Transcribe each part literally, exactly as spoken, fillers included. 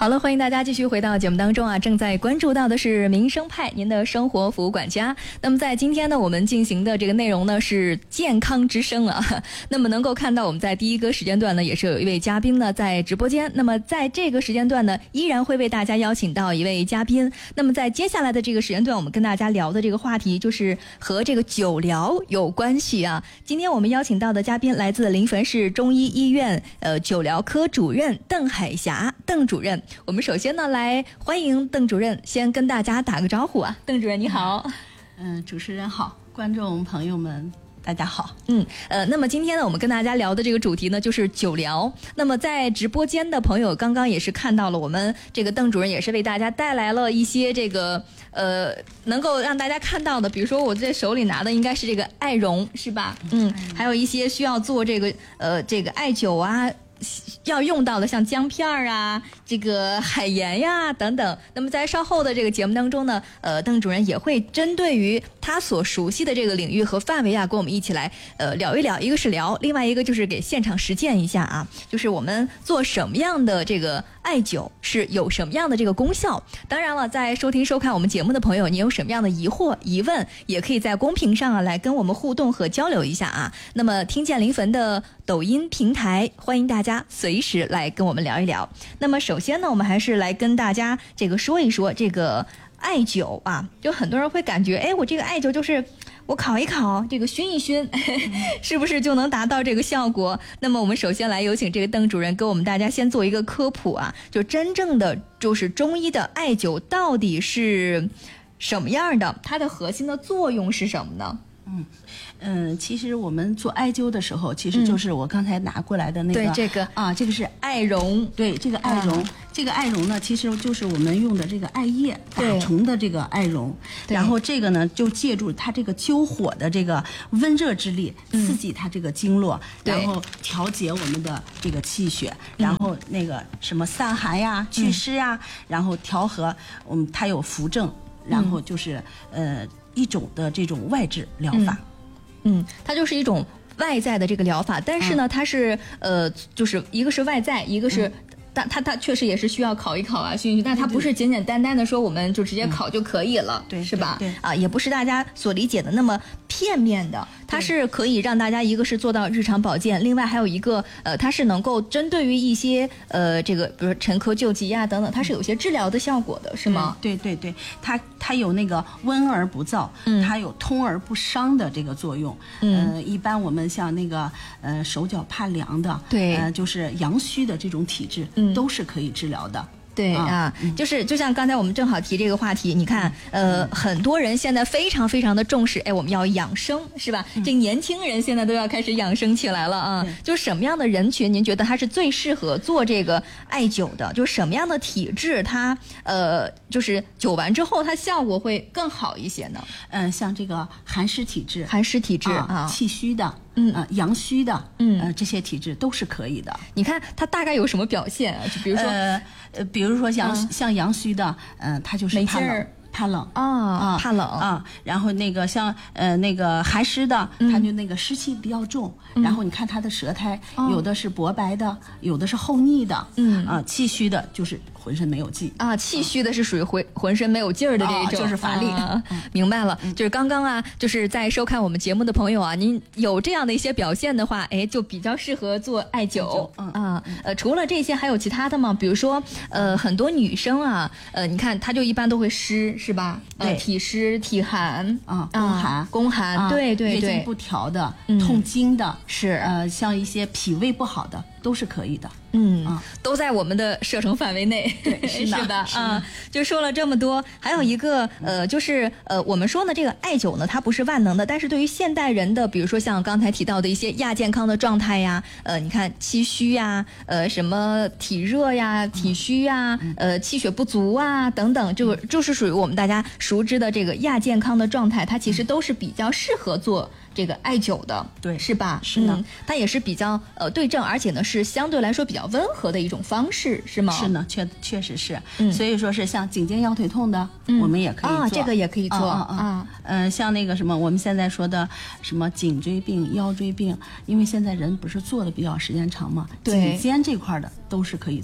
好了，欢迎大家继续回到节目当中啊！正在关注到的是民生派，您的生活服务管家。那么在今天呢，我们进行的这个内容呢是健康之声啊。那么能够看到我们在第一个时间段呢，也是有一位嘉宾呢在直播间。那么在这个时间段呢，依然会为大家邀请到一位嘉宾。那么在接下来的这个时间段，我们跟大家聊的这个话题就是和这个酒疗有关系啊。今天我们邀请到的嘉宾来自临汾市中医医院呃酒疗科主任邓海霞，邓主任。我们首先呢，来欢迎邓主任，先跟大家打个招呼啊。邓主任你好。 嗯，主持人好，观众朋友们大家好。 嗯，呃，那么今天呢，我们跟大家聊的这个主题呢，就是酒疗。那么在直播间的朋友刚刚也是看到了，我们这个邓主任也是为大家带来了一些这个呃，能够让大家看到的，比如说我这手里拿的应该是这个艾绒，是吧？嗯，还有一些需要做这个呃这个艾灸啊。要用到的像姜片啊，这个海盐呀等等。那么在稍后的这个节目当中呢，呃，邓主任也会针对于他所熟悉的这个领域和范围啊，跟我们一起来呃聊一聊。一个是聊，另外一个就是给现场实践一下啊，就是我们做什么样的这个艾灸是有什么样的这个功效。当然了，在收听收看我们节目的朋友，你有什么样的疑惑疑问，也可以在公屏上啊来跟我们互动和交流一下啊。那么听见临汾的抖音平台，欢迎大家随时来跟我们聊一聊。那么首先呢，我们还是来跟大家这个说一说这个艾灸啊。就很多人会感觉，哎，我这个艾灸就是我烤一烤，这个熏一熏，是不是就能达到这个效果？那么我们首先来有请这个邓主任给我们大家先做一个科普啊，就真正的就是中医的艾灸到底是什么样的，它的核心的作用是什么呢？ 嗯嗯，其实我们做艾灸的时候，其实就是我刚才拿过来的那个， 对这个啊，这个是艾绒， 对，这个艾绒，啊、这个艾绒呢，其实就是我们用的这个艾叶打成的这个艾绒，然后这个呢，就借助它这个灸火的这个温热之力，刺激它这个经络，嗯、然后调节我们的这个气血，然后那个什么散寒呀、祛湿呀，嗯、然后调和我们它有扶正，然后就是、嗯、呃。一种的这种外治疗法， 嗯，嗯它就是一种外在的这个疗法，但是呢，嗯、它是呃，就是一个是外在，一个是。嗯但它它确实也是需要烤一烤啊，熏一熏，但它不是简简单单的说我们就直接烤就可以了， 对， 是吧？ 对，对啊，也不是大家所理解的那么片面的，它是可以让大家一个是做到日常保健，另外还有一个呃，它是能够针对于一些呃这个，比如说沉疴救急呀、啊、等等，它是有些治疗的效果的，是吗？ 对对对，它它有那个温而不燥，嗯，它有通而不伤的这个作用。嗯、呃，一般我们像那个呃手脚怕凉的， 对， 呃就是阳虚的这种体质，嗯，都是可以治疗的。 对啊，嗯、就是就像刚才我们正好提这个话题，你看，呃，嗯、很多人现在非常非常的重视，哎，我们要养生，是吧？嗯、这年轻人现在都要开始养生起来了啊。就什么样的人群，您觉得他是最适合做这个艾灸的？就什么样的体质，它呃，就是灸完之后，它效果会更好一些呢？ 嗯、呃，像这个寒湿体质、 寒湿体质啊， 啊气虚的。 嗯呃，阳虚的， 嗯呃，这些体质都是可以的。 你看它大概有什么表现啊？就比如说， 呃，呃比如说像、嗯、像阳虚的，嗯、呃，它就是怕冷，怕冷啊啊，怕冷啊。然后那个像呃那个寒湿的，嗯、它就那个湿气比较重。嗯、然后你看它的舌苔，嗯、有的是薄白的，有的是厚腻的。嗯啊，气虚的就是浑身没有劲啊，气虚的是属于浑浑身没有劲儿的这一种， 啊、就是乏力。 啊嗯、明白了，就是刚刚啊，就是在收看我们节目的朋友啊，您有这样的一些表现的话，哎，就比较适合做艾灸。嗯啊，呃，除了这些还有其他的吗？比如说，呃，很多女生啊，呃，你看她就一般都会湿，是吧？ 对， 呃、体湿、体寒啊，宫寒、 宫寒，啊、对对对， 月经不调的、嗯、痛经的， 是呃，像一些脾胃不好的都是可以的。 嗯，啊、都在我们的射程范围内， 对，是是吧？ 是啊，就说了这么多，还有一个呃，就是呃，我们说呢，这个艾灸呢，它不是万能的，但是对于现代人的，比如说像刚才提到的一些亚健康的状态呀，呃，你看气虚呀，呃，什么体热呀、体虚呀，嗯、呃，气血不足啊等等，就就是属于我们大家熟知的这个亚健康的状态，它其实都是比较适合做这个艾灸的， 对， 是吧？ 是的， 嗯、它也是比较呃对症，而且呢是相对来说比较温和的一种方式，是吗？ 是呢，确确实是。嗯，所以说是像颈肩腰腿痛的，嗯、我们也可以做啊，这个也可以做啊啊。嗯、呃，像那个什么，我们现在说的什么颈椎病、腰椎病，因为现在人不是坐的比较时间长嘛， 对， 颈肩这块的都是可以做的。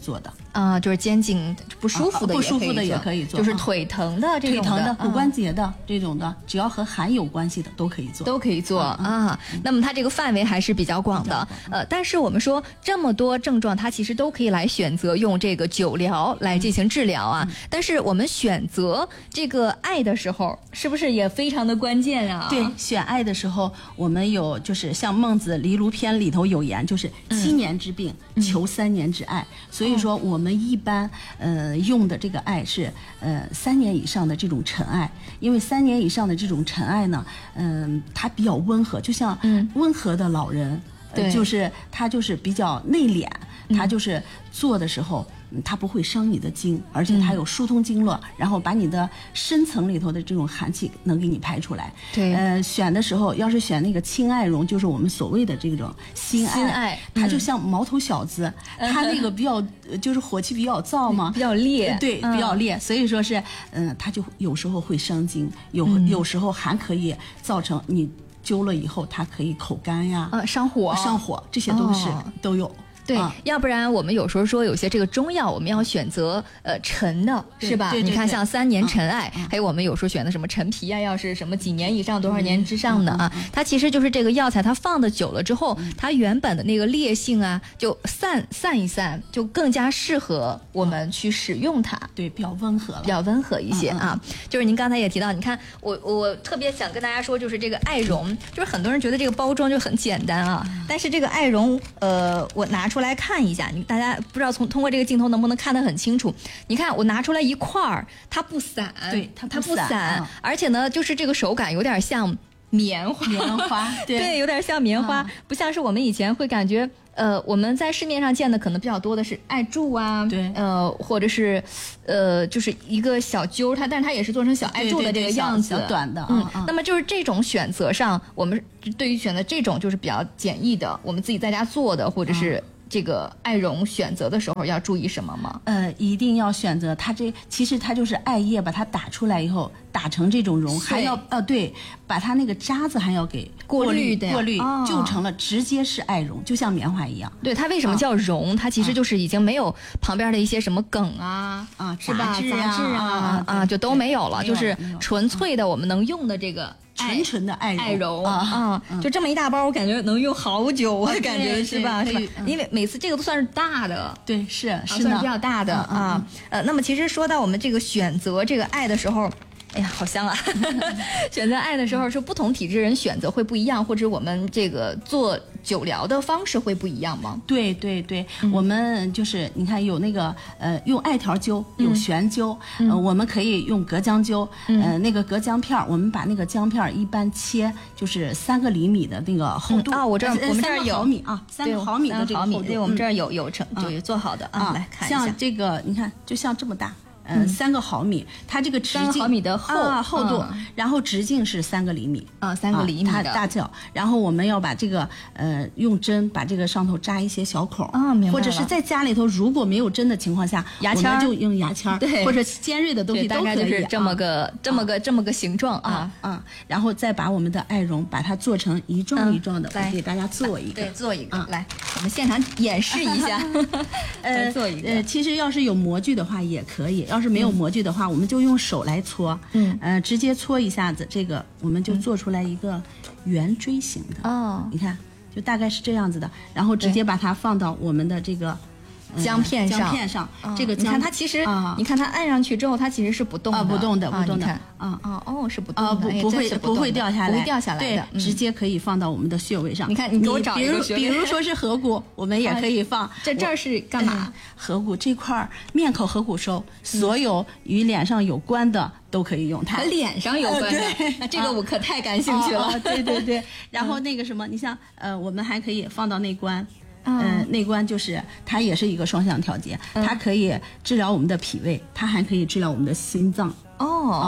啊、呃，就是肩颈不舒服的也可以做、 啊、不舒服的也可以做， 就是腿疼的这种的， 腿疼的、骨关节的、嗯、这种的，只要和汗有关系的都可以做， 都可以做、 嗯、 啊。那么它这个范围还是比较广的，呃，但是我们说这么多症状，它其实都可以来选择用这个灸疗来进行治疗啊。嗯、但是我们选择这个艾的时候，是不是也非常的关键啊？ 对，选艾的时候，我们有就是像《孟子离庐篇》里头有言，就是七年之病、嗯、求三年之艾。所以说我们一般呃用的这个艾是呃三年以上的这种陈艾，因为三年以上的这种陈艾呢，嗯、呃，它比较温和，就像温和的老人，嗯、呃，就是他就是比较内敛，他就是做的时候。嗯，它不会伤你的经，而且它有疏通经络，嗯、然后把你的深层里头的这种寒气能给你排出来。 对， 呃，选的时候要是选那个清艾绒，就是我们所谓的这种新艾， 新艾它就像毛头小子，嗯、它那个比较就是火气比较燥嘛， 比较烈， 对， 嗯、 比较烈，所以说是，嗯，它就有时候会伤经，有、嗯、有时候还可以造成你灸了以后，它可以口干呀， 呃，伤火， 伤火，这些都是、哦、都有。 对、啊，要不然我们有时候说有些这个中药，我们要选择呃陈的，是吧？ 对对对对， 你看像三年陈艾， 嗯、 还有我们有时候选的什么陈皮啊，要是什么几年以上多少年之上的啊，嗯嗯嗯、它其实就是这个药材，它放的久了之后，嗯、它原本的那个烈性啊，就散散一散，就更加适合我们去使用它。 对，比较温和了， 比较温和一些啊。 嗯嗯、 就是您刚才也提到，你看我我特别想跟大家说，就是这个艾绒，就是很多人觉得这个包装就很简单啊，嗯、但是这个艾绒，呃，我拿出来看一下。大家不知道从通过这个镜头能不能看得很清楚？你看我拿出来一块儿，它不散， 对，它它不散， 散嗯、而且呢，就是这个手感有点像棉花， 棉花，对， 对，有点像棉花，嗯、不像是我们以前会感觉，呃，我们在市面上见的可能比较多的是艾柱啊， 对， 呃，或者是，呃，就是一个小揪它，但是它也是做成小艾柱的这个样子， 对对对小, 小短的， 嗯， 嗯那么就是这种选择上，我们对于选择这种就是比较简易的，我们自己在家做的，或者是。嗯这个艾绒选择的时候要注意什么吗？ 呃，一定要选择它这，其实它就是艾叶，把它打出来以后，打成这种绒，还要呃对，把它那个渣子还要给过滤的过滤， 哦、 就成了直接是艾绒，就像棉花一样。 对，它为什么叫绒？啊、它其实就是已经没有旁边的一些什么梗啊啊， 是吧？ 杂质啊啊啊，就都没有了，就是纯粹的我们能用的这个。 纯纯的艾艾绒啊、 啊、 嗯，就这么一大包，我感觉能用好久啊，感觉是吧？ 是吧？ 因为每次这个都算是大的， 对，是是算是比较大的啊。呃，那么其实说到我们这个选择这个艾的时候。哎呀，好香啊！选择艾的时候，是不同体质人选择会不一样，或者我们这个做灸疗的方式会不一样吗？ 对对对，嗯、我们就是你看有那个呃用艾条灸，有悬灸，嗯、呃我们可以用隔姜灸，嗯、呃那个隔姜片，我们把那个姜片一般切就是三个厘米的那个厚度啊、嗯哦，我这儿、呃、我们这儿有毫米啊，三个毫米的这个厚度， 对，我们这儿有有成就有做好的啊，来看一下， 像这个你看就像这么大。嗯，三个毫米，它这个直径三毫米的厚、 啊、厚度、嗯，然后直径是三个厘米啊，三个厘米的、 啊、它大小。然后我们要把这个呃用针把这个上头扎一些小孔啊，明白了。 或者是在家里头如果没有针的情况下， 牙签我们就用牙签， 对， 或者尖锐的东西都可以。 大概就是这么个、啊、这么个、啊、这么个形状啊啊，然后再把我们的艾绒把它做成一状一状的，嗯、我给大家做一个， 对，做一个，啊、来，我们现场演示一下， 呃， 做一个。 呃，其实要是有模具的话也可以，要是没有模具的话。嗯我们就用手来搓， 嗯， 呃，直接搓一下子，这个我们就做出来一个圆锥形的哦， 你看，就大概是这样子的，然后直接把它放到我们的这个姜片上， 姜片上，这个你看它其实，你看它按上去之后，它其实是不动的， 不动的，不动的， 啊啊哦，是不动的， 不不会不会掉下来， 不会掉下来的， 对，直接可以放到我们的穴位上。 你看，你给我找一个穴位， 比如说是合谷，我们也可以放。 这这儿是干嘛？ 合谷这块面口合谷收，所有与脸上有关的都可以用它。 和脸上有关的，那这个我可太感兴趣了。 对对对，然后那个什么，你像呃，我们还可以放到内关。嗯、呃，内关就是它也是一个双向调节，嗯、它可以治疗我们的脾胃，它还可以治疗我们的心脏。 哦， 哦，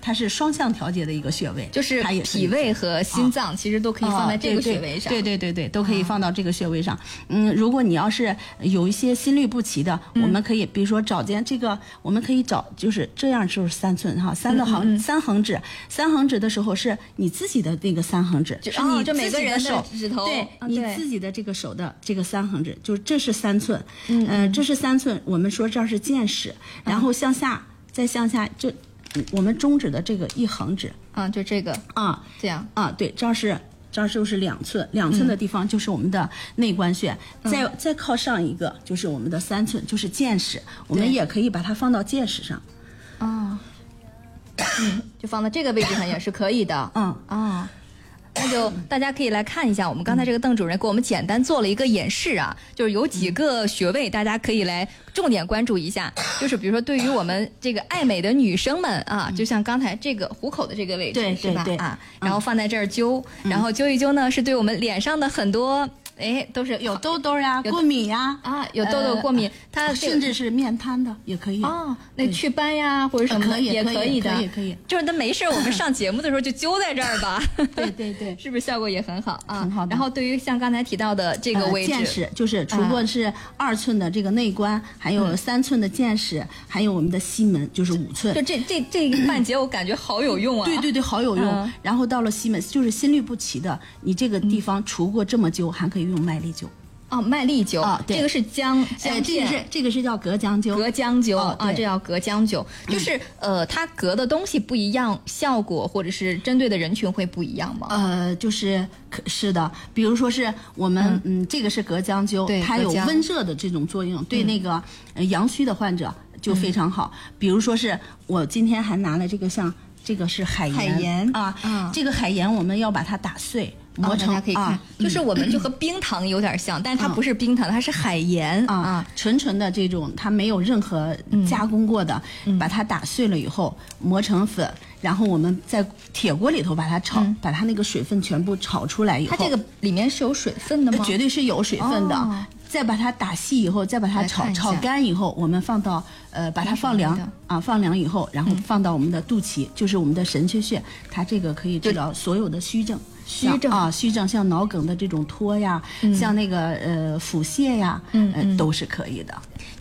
它是双向调节的一个穴位， 就是脾胃和心脏其实都可以放在这个穴位上。 对对对对，都可以放到这个穴位上。嗯，如果你要是有一些心律不齐的，我们可以比如说找见这个，我们可以找就是这样，就是三寸哈，三个横三横指，三横指的时候是你自己的那个三横指，是你自己的手指头， 对你自己的这个手的这个三横指，就是这是三寸，嗯，这是三寸，我们说这儿是见始，然后向下再向下就。我们中指的这个一横指啊，就这个啊， 这样啊，对，这儿是这儿就是两寸，两寸的地方就是我们的内关穴，嗯、再再靠上一个就是我们的三寸，就是见始，我们也可以把它放到见始上， 啊，嗯，就放到这个位置上也是可以的， 嗯啊。那就大家可以来看一下，我们刚才这个邓主任给我们简单做了一个演示啊，就是有几个穴位，大家可以来重点关注一下。就是比如说，对于我们这个爱美的女生们啊，就像刚才这个虎口的这个位置， 对是吧？ 对对啊，然后放在这儿灸，然后灸一灸呢，是对我们脸上的很多。哎，都是有痘痘呀、过敏呀啊，有痘痘、过敏，它甚至是面瘫的也可以哦。那祛斑呀或者什么可以也可以的， 可以可以。 就是它没事，我们上节目的时候就揪在这儿吧。 对对对， 是不是效果也很好啊？ 很好。 然后对于像刚才提到的这个位置， 见始就是除过是二寸的这个内关，还有三寸的见始，还有我们的西门就是五寸。 就这这这半节我感觉好有用啊！ 对对对，好有用。然后到了西门，就是心律不齐的，你这个地方除过这么灸，还可以用麦粒灸。 哦，麦粒灸啊， 这个是姜姜片，这个是这个是叫隔姜灸， 隔姜灸啊，这叫隔姜灸，就是呃，它隔的东西不一样，效果或者是针对的人群会不一样吗？ 呃，就是是的，比如说是我们嗯，这个是隔姜灸，它有温热的这种作用，对那个阳虚的患者就非常好。比如说是我今天还拿了这个像这个是海盐， 海盐啊，这个海盐我们要把它打碎。磨成、 哦、大家可以看、啊，就是我们就和冰糖有点像，嗯、但是它不是冰糖，它是海盐啊，啊纯纯的这种，它没有任何加工过的，嗯、把它打碎了以后磨成粉，然后我们在铁锅里头把它炒，嗯、把它那个水分全部炒出来以后， 它这个里面是有水分的吗？ 绝对是有水分的。哦、再把它打细以后，再把它炒炒干以后，我们放到呃，把它放凉啊，放凉以后，然后放到我们的肚脐，嗯、就是我们的神阙穴，它这个可以治疗所有的虚症。 虚症啊，虚症像脑梗的这种脱呀，嗯、像那个呃腹泻呀， 嗯、 呃，都是可以的。